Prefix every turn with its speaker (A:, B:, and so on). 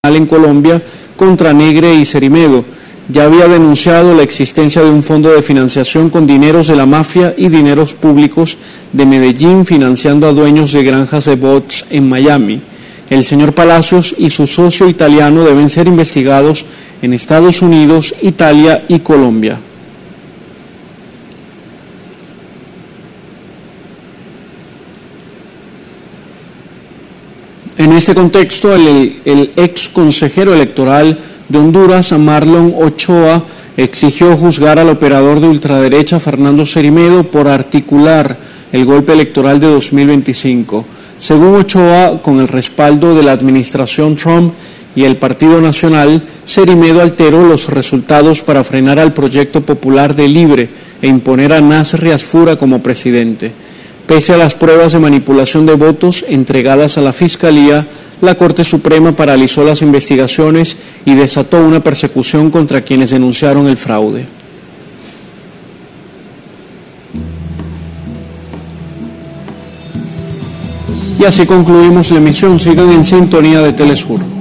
A: en Colombia contra Negre y Cerimedo. Ya había denunciado la existencia de un fondo de financiación con dineros de la mafia y dineros públicos de Medellín financiando a dueños de granjas de bots en Miami. El señor Palacios y su socio italiano deben ser investigados en Estados Unidos, Italia y Colombia. En este contexto, el ex consejero electoral de Honduras, Marlon Ochoa, exigió juzgar al operador de ultraderecha Fernando Cerimedo por articular el golpe electoral de 2025. Según Ochoa, con el respaldo de la administración Trump y el Partido Nacional, Cerimedo alteró los resultados para frenar al Proyecto Popular de Libre e imponer a Nasri Asfura como presidente. Pese a las pruebas de manipulación de votos entregadas a la Fiscalía, la Corte Suprema paralizó las investigaciones y desató una persecución contra quienes denunciaron el fraude. Y así concluimos la emisión. Sigan en sintonía de Telesur.